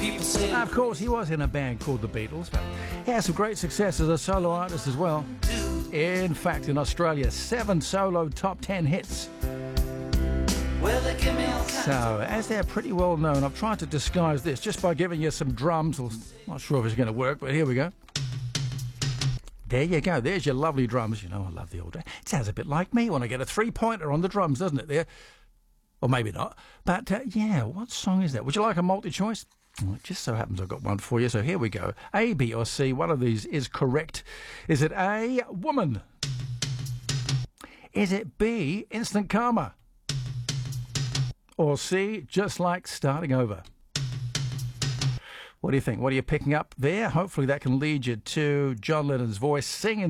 Of course, he was in a band called the Beatles, but he had some great success as a solo artist as well. In fact, in Australia, 7 solo top 10 hits. So, as they're pretty well known, I've tried to disguise this just by giving you some drums. Not sure if it's going to work, but here we go. There you go. There's your lovely drums. You know, I love the old day. It sounds a bit like me when I get a 3-pointer on the drums, doesn't it, there? Or maybe not. But, yeah, what song is that? Would you like a multi-choice? Well, it just so happens I've got one for you, so here we go. A, B or C, one of these is correct. Is it A, Woman? Is it B, Instant Karma? Or C, Just Like Starting Over? What do you think? What are you picking up there? Hopefully that can lead you to John Lennon's voice singing